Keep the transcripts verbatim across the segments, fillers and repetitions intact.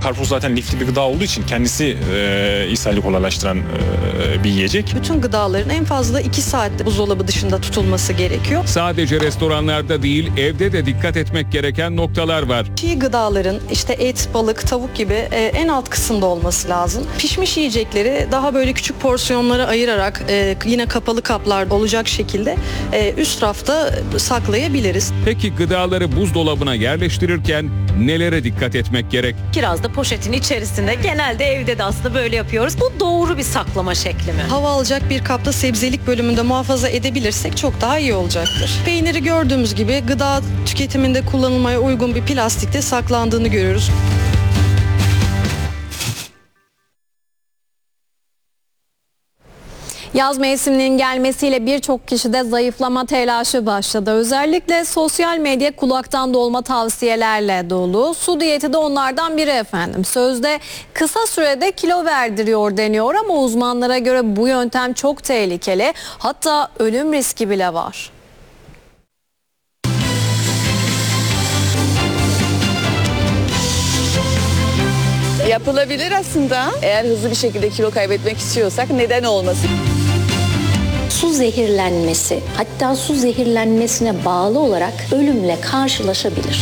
Karpuz zaten lifli bir gıda olduğu için kendisi e, ishali kolaylaştıran e, bir yiyecek. Bütün gıdaların en fazla iki saatte buzdolabı dışında tutulması gerekiyor. Sadece restoranlarda değil, evde de dikkat etmek gereken noktalar var. Çiğ gıdaların işte et, balık, tavuk gibi e, en alt kısımda olması lazım. Pişmiş yiyecekleri daha böyle küçük porsiyonlara ayırarak e, yine kapalı kaplar olacak şekilde e, üst rafta saklayabiliriz. Peki gıdaları buzdolabına yerleştirirken nelere dikkat etmek gerek? Kiraz da poşetin içerisinde, genelde evde de aslında böyle yapıyoruz. Bu doğru bir saklama şekli mi? Hava alacak bir kapta sebzelik bölümünde muhafaza edebilirsek çok daha iyi olacaktır. Peyniri gördüğümüz gibi gıda tüketiminde kullanılmaya uygun bir plastikte saklandığını görüyoruz. Yaz mevsiminin gelmesiyle birçok kişide zayıflama telaşı başladı. Özellikle sosyal medya kulaktan dolma tavsiyelerle dolu. Su diyeti de onlardan biri efendim. Sözde kısa sürede kilo verdiriyor deniyor ama uzmanlara göre bu yöntem çok tehlikeli. Hatta ölüm riski bile var. Yapılabilir aslında. Eğer hızlı bir şekilde kilo kaybetmek istiyorsak neden olmasın? Su zehirlenmesi, hatta su zehirlenmesine bağlı olarak ölümle karşılaşabilir.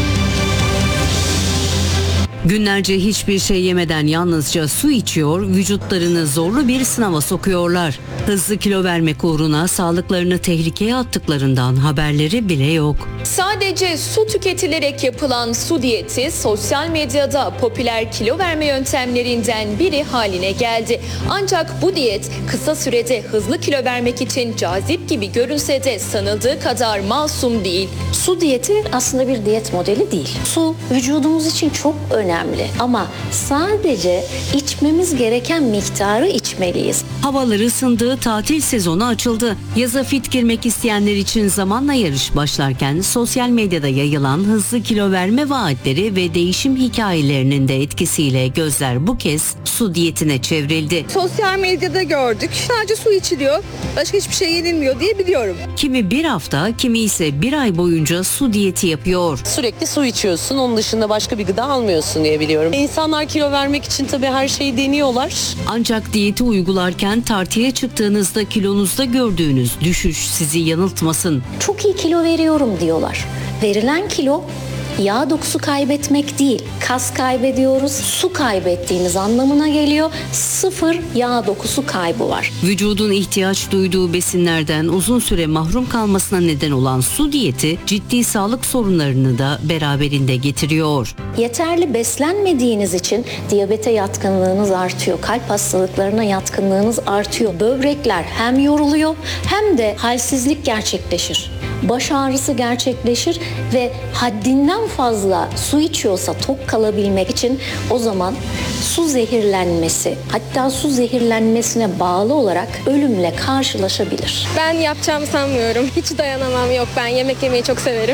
Günlerce hiçbir şey yemeden yalnızca su içiyor, vücutlarını zorlu bir sınava sokuyorlar. Hızlı kilo vermek uğruna sağlıklarını tehlikeye attıklarından haberleri bile yok. Sadece su tüketilerek yapılan su diyeti sosyal medyada popüler kilo verme yöntemlerinden biri haline geldi. Ancak bu diyet kısa sürede hızlı kilo vermek için cazip gibi görünse de sanıldığı kadar masum değil. Su diyeti aslında bir diyet modeli değil. Su vücudumuz için çok önemli ama sadece içmemiz gereken miktarı içmeliyiz. Havalar ısındı, tatil sezonu açıldı. Yaza fit girmek isteyenler için zamanla yarış başlarken sosyal medyada yayılan hızlı kilo verme vaatleri ve değişim hikayelerinin de etkisiyle gözler bu kez su diyetine çevrildi. Sosyal medyada gördük. Sadece su içiliyor, başka hiçbir şey yenilmiyor diye biliyorum. Kimi bir hafta, kimi ise bir ay boyunca su diyeti yapıyor. Sürekli su içiyorsun, onun dışında başka bir gıda almıyorsun diye biliyorum. İnsanlar kilo vermek için tabii her şeyi deniyorlar. Ancak diyeti uygularken tartıya çıktığınızda kilonuzda gördüğünüz düşüş sizi yanıltmasın. Çok iyi kilo veriyorum diyorlar. Verilen kilo yağ dokusu kaybetmek değil, kas kaybediyoruz, su kaybettiğimiz anlamına geliyor. Sıfır yağ dokusu kaybı var. Vücudun ihtiyaç duyduğu besinlerden uzun süre mahrum kalmasına neden olan su diyeti ciddi sağlık sorunlarını da beraberinde getiriyor. Yeterli beslenmediğiniz için diyabete yatkınlığınız artıyor, kalp hastalıklarına yatkınlığınız artıyor. Böbrekler hem yoruluyor hem de halsizlik gerçekleşir. Baş ağrısı gerçekleşir ve haddinden fazla su içiyorsa tok kalabilmek için o zaman su zehirlenmesi, hatta su zehirlenmesine bağlı olarak ölümle karşılaşabilir. Ben yapacağımı sanmıyorum. Hiç dayanamam, yok, ben yemek yemeyi çok severim.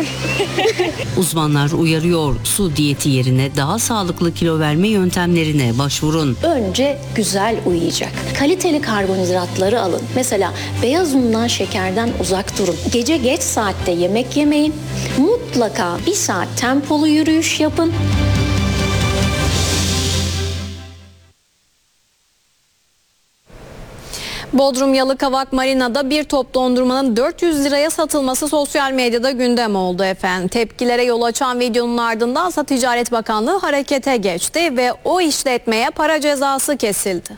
Uzmanlar uyarıyor, su diyeti yerine daha sağlıklı kilo verme yöntemlerine başvurun. Önce güzel uyuyacak. Kaliteli karbonhidratları alın. Mesela beyaz undan, şekerden uzak durun. Gece geç saatte yemek yemeyin. Mutlaka bir saat tempolu yürüyüş yapın. Bodrum Yalıkavak Marina'da bir top dondurmanın dört yüz liraya satılması sosyal medyada gündem oldu efendim. Tepkilere yol açan videonun ardındansa Ticaret Bakanlığı harekete geçti ve o işletmeye para cezası kesildi.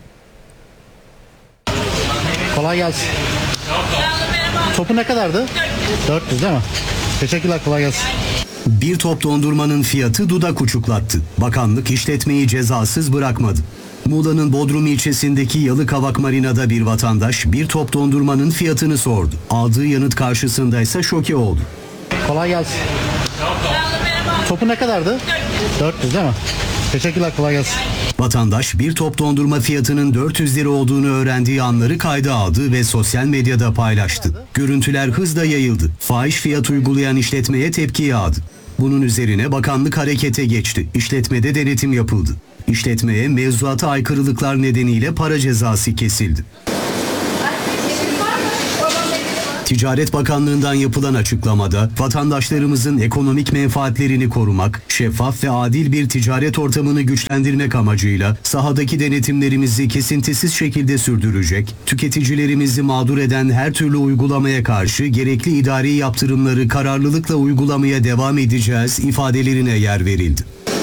Kolay gelsin. Topu ne kadardı? dört yüz değil mi? Teşekkürler, kolay gelsin. Bir top dondurmanın fiyatı dudak uçuklattı. Bakanlık işletmeyi cezasız bırakmadı. Muğla'nın Bodrum ilçesindeki Yalıkavak Marina'da bir vatandaş bir top dondurmanın fiyatını sordu. Aldığı yanıt karşısında ise şoke oldu. Kolay gelsin. Topu ne kadardı? dört yüz değil mi? Teşekkürler, kolay gelsin. Vatandaş bir top dondurma fiyatının dört yüz lira olduğunu öğrendiği anları kayda aldı ve sosyal medyada paylaştı. Görüntüler hızla yayıldı. Fahiş fiyat uygulayan işletmeye tepki yağdı. Bunun üzerine bakanlık harekete geçti. İşletmede denetim yapıldı. İşletmeye mevzuata aykırılıklar nedeniyle para cezası kesildi. Ticaret Bakanlığı'ndan yapılan açıklamada vatandaşlarımızın ekonomik menfaatlerini korumak, şeffaf ve adil bir ticaret ortamını güçlendirmek amacıyla sahadaki denetimlerimizi kesintisiz şekilde sürdürecek, tüketicilerimizi mağdur eden her türlü uygulamaya karşı gerekli idari yaptırımları kararlılıkla uygulamaya devam edeceğiz ifadelerine yer verildi.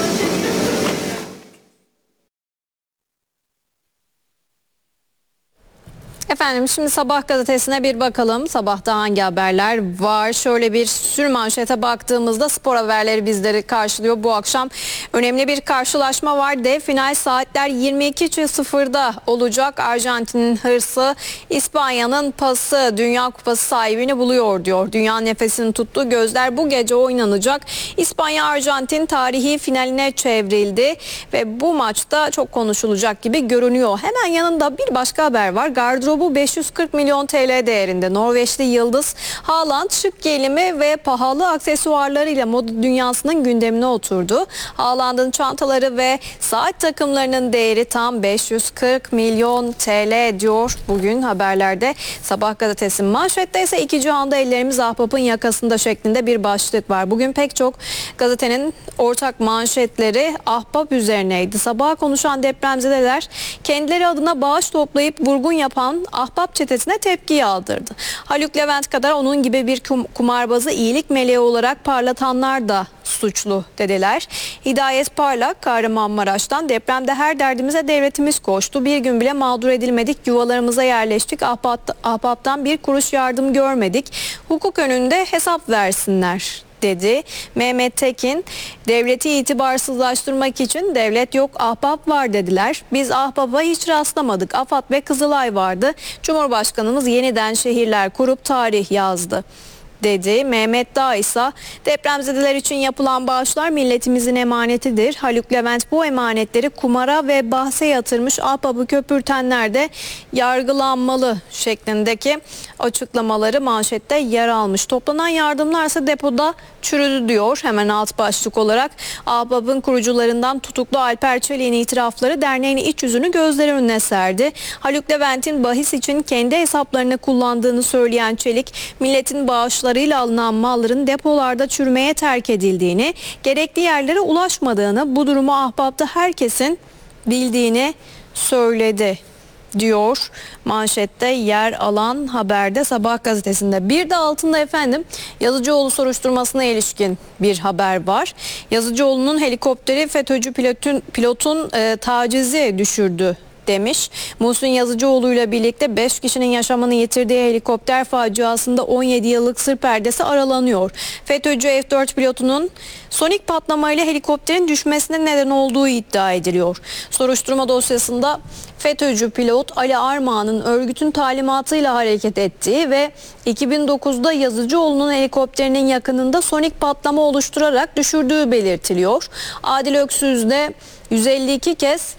Efendim şimdi Sabah gazetesine bir bakalım. Sabahta hangi haberler var? Şöyle bir sürmanşete baktığımızda spor haberleri bizleri karşılıyor. Bu akşam önemli bir karşılaşma var. Dev final saatler yirmi iki sıfırda olacak. Arjantin'in hırsı İspanya'nın pası Dünya Kupası sahibini buluyor diyor. Dünya nefesini tuttu. Gözler bu gece oynanacak. İspanya-Arjantin tarihi finaline çevrildi ve bu maçta çok konuşulacak gibi görünüyor. Hemen yanında bir başka haber var. Gardırobu beş yüz kırk milyon T L değerinde. Norveçli yıldız Haaland şık giyimi ve pahalı aksesuarlarıyla moda dünyasının gündemine oturdu. Haaland'ın çantaları ve saat takımlarının değeri tam beş yüz kırk milyon T L diyor bugün haberlerde. Sabah gazetesi manşette ise iki cihanda ellerimiz ahbapın yakasında şeklinde bir başlık var. Bugün pek çok gazetenin ortak manşetleri ahbap üzerineydi. Sabaha konuşan depremzedeler kendileri adına bağış toplayıp vurgun yapan ahbap çetesine tepki yağdırdı. Haluk Levent kadar onun gibi bir kumarbazı iyilik meleği olarak parlatanlar da suçlu dediler. Hidayet Parlak Kahramanmaraş'tan depremde her derdimize devletimiz koştu. Bir gün bile mağdur edilmedik. Yuvalarımıza yerleştik. Ahbap, ahbaptan bir kuruş yardım görmedik. Hukuk önünde hesap versinler dedi. Mehmet Tekin devleti itibarsızlaştırmak için devlet yok ahbap var dediler. Biz ahbaba hiç rastlamadık. AFAD ve Kızılay vardı. Cumhurbaşkanımız yeniden şehirler kurup tarih yazdı dedi. Mehmet Dağ ise depremzedeler için yapılan bağışlar milletimizin emanetidir. Haluk Levent bu emanetleri kumara ve bahse yatırmış ahbabı köpürtenler de yargılanmalı şeklindeki açıklamaları manşette yer almış. Toplanan yardımlar ise depoda çürüdü diyor. Hemen alt başlık olarak ahbabın kurucularından tutuklu Alper Çelik'in itirafları derneğin iç yüzünü gözler önüne serdi. Haluk Levent'in bahis için kendi hesaplarını kullandığını söyleyen Çelik, milletin bağışlarıyla alınan malların depolarda çürümeye terk edildiğini, gerekli yerlere ulaşmadığını, bu durumu ahbapta herkesin bildiğini söyledi diyor manşette yer alan haberde Sabah gazetesinde. Bir de altında efendim Yazıcıoğlu soruşturmasına ilişkin bir haber var. Yazıcıoğlu'nun helikopteri FETÖ'cü pilotun, pilotun e, tacizi düşürdü demiş. Muhsin Yazıcıoğlu ile birlikte beş kişinin yaşamını yitirdiği helikopter faciasında on yedi yıllık sır perdesi aralanıyor. FETÖ'cü F dört pilotunun sonik patlamayla helikopterin düşmesine neden olduğu iddia ediliyor. Soruşturma dosyasında FETÖ'cü pilot Ali Armağan'ın örgütün talimatıyla hareket ettiği ve iki bin dokuzda Yazıcıoğlu'nun helikopterinin yakınında sonik patlama oluşturarak düşürdüğü belirtiliyor. Adil Öksüz de yüz elli iki kez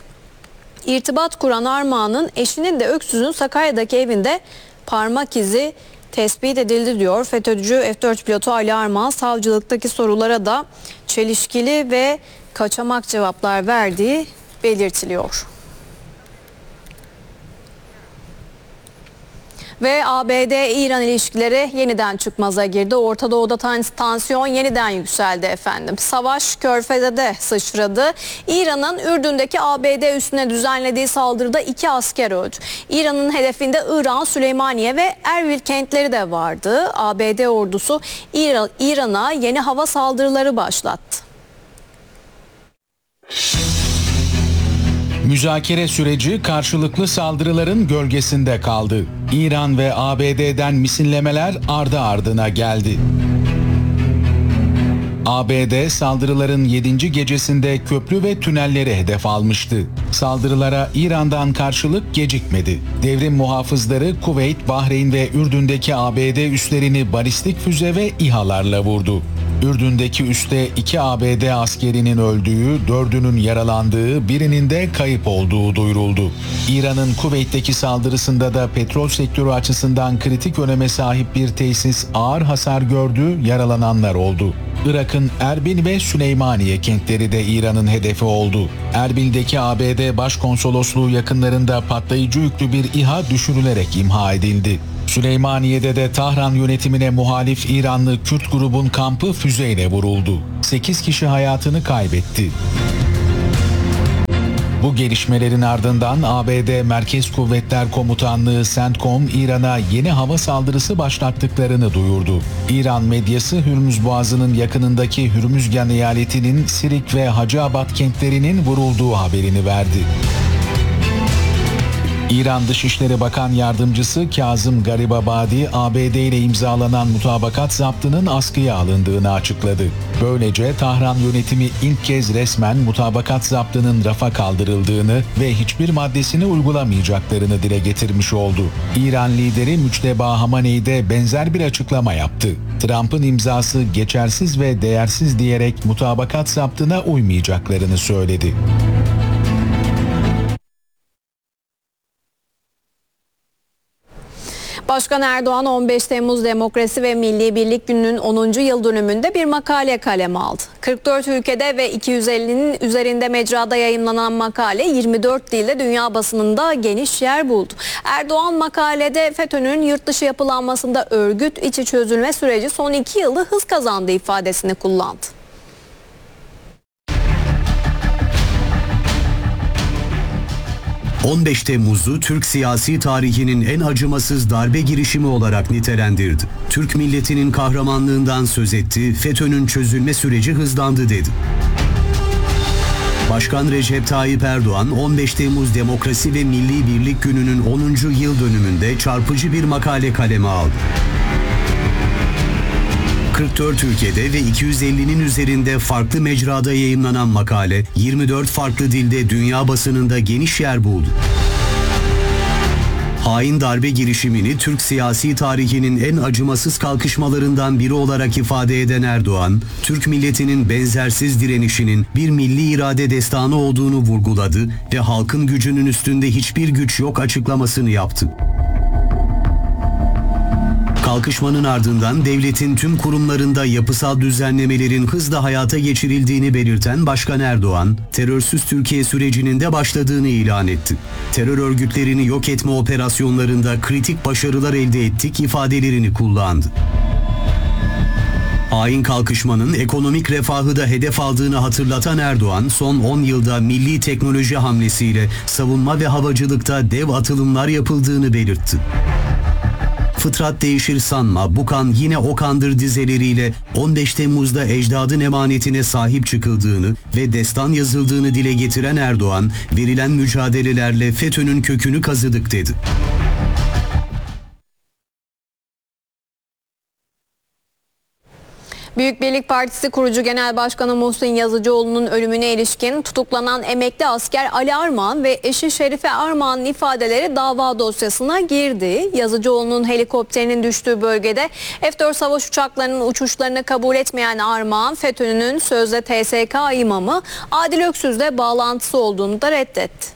İrtibat kuran Armağan'ın eşinin de Öksüz'ün Sakarya'daki evinde parmak izi tespit edildi diyor. FETÖ'cü F dört pilotu Ali Armağan savcılıktaki sorulara da çelişkili ve kaçamak cevaplar verdiği belirtiliyor. Ve A B D-İran ilişkileri yeniden çıkmaza girdi. Orta Doğu'da tansiyon yeniden yükseldi efendim. Savaş Körfez'e de sıçradı. İran'ın Ürdün'deki A B D üssüne düzenlediği saldırıda iki asker öldü. İran'ın hedefinde İran, Süleymaniye ve Erbil kentleri de vardı. A B D ordusu İran'a yeni hava saldırıları başlattı. Müzakere süreci karşılıklı saldırıların gölgesinde kaldı. İran ve A B D'den misinlemeler ardı ardına geldi. A B D saldırıların yedinci gecesinde köprü ve tünelleri hedef almıştı. Saldırılara İran'dan karşılık gecikmedi. Devrim muhafızları Kuveyt, Bahreyn ve Ürdün'deki A B D üslerini balistik füze ve İHA'larla vurdu. Ürdün'deki üste iki A B D askerinin öldüğü, dördünün yaralandığı, birinin de kayıp olduğu duyuruldu. İran'ın Kuveyt'teki saldırısında da petrol sektörü açısından kritik öneme sahip bir tesis ağır hasar gördü, yaralananlar oldu. Irak'ın Erbil ve Süleymaniye kentleri de İran'ın hedefi oldu. Erbil'deki A B D Başkonsolosluğu yakınlarında patlayıcı yüklü bir İHA düşürülerek imha edildi. Süleymaniye'de de Tahran yönetimine muhalif İranlı Kürt grubun kampı füzeyle vuruldu. sekiz kişi hayatını kaybetti. Bu gelişmelerin ardından A B D Merkez Kuvvetler Komutanlığı CENTCOM İran'a yeni hava saldırısı başlattıklarını duyurdu. İran medyası Hürmüz Boğazı'nın yakınındaki Hürmüzgan eyaletinin Sirik ve Hacıabad kentlerinin vurulduğu haberini verdi. İran Dışişleri Bakan Yardımcısı Kazım Garibabadi, A B D ile imzalanan mutabakat zaptının askıya alındığını açıkladı. Böylece Tahran yönetimi ilk kez resmen mutabakat zaptının rafa kaldırıldığını ve hiçbir maddesini uygulamayacaklarını dile getirmiş oldu. İran lideri Müçteba Hamaney de benzer bir açıklama yaptı. Trump'ın imzası geçersiz ve değersiz diyerek mutabakat zaptına uymayacaklarını söyledi. Başkan Erdoğan on beş Temmuz Demokrasi ve Milli Birlik Günü'nün onuncu yıl dönümünde bir makale kaleme aldı. kırk dört ülkede ve iki yüz ellinin üzerinde mecrada yayımlanan makale yirmi dört dilde dünya basınında geniş yer buldu. Erdoğan makalede FETÖ'nün yurt dışı yapılanmasında örgüt içi çözülme süreci son iki yılda hız kazandı ifadesini kullandı. on beş Temmuz'u Türk siyasi tarihinin en acımasız darbe girişimi olarak nitelendirdi. Türk milletinin kahramanlığından söz etti, FETÖ'nün çözülme süreci hızlandı dedi. Başkan Recep Tayyip Erdoğan on beş Temmuz Demokrasi ve Milli Birlik Günü'nün onuncu yıl dönümünde çarpıcı bir makale kaleme aldı. kırk dört ülkede ve iki yüz ellinin üzerinde farklı mecrada yayımlanan makale yirmi dört farklı dilde dünya basınında geniş yer buldu. Hain darbe girişimini Türk siyasi tarihinin en acımasız kalkışmalarından biri olarak ifade eden Erdoğan, Türk milletinin benzersiz direnişinin bir milli irade destanı olduğunu vurguladı ve halkın gücünün üstünde hiçbir güç yok açıklamasını yaptı. Kalkışmanın ardından devletin tüm kurumlarında yapısal düzenlemelerin hızla hayata geçirildiğini belirten Başkan Erdoğan, terörsüz Türkiye sürecinin de başladığını ilan etti. Terör örgütlerini yok etme operasyonlarında kritik başarılar elde ettik ifadelerini kullandı. Hain kalkışmanın ekonomik refahı da hedef aldığını hatırlatan Erdoğan, son on yılda milli teknoloji hamlesiyle savunma ve havacılıkta dev atılımlar yapıldığını belirtti. Fıtrat değişir sanma, bu kan yine o kandır dizeleriyle on beş Temmuz'da ecdadın emanetine sahip çıkıldığını ve destan yazıldığını dile getiren Erdoğan, verilen mücadelelerle FETÖ'nün kökünü kazıdık dedi. Büyük Birlik Partisi kurucu Genel Başkanı Muhsin Yazıcıoğlu'nun ölümüne ilişkin tutuklanan emekli asker Ali Armağan ve eşi Şerife Armağan'ın ifadeleri dava dosyasına girdi. Yazıcıoğlu'nun helikopterinin düştüğü bölgede F dört savaş uçaklarının uçuşlarını kabul etmeyen Armağan, FETÖ'nün sözde T S K imamı Adil Öksüz'le bağlantısı olduğunu da reddetti.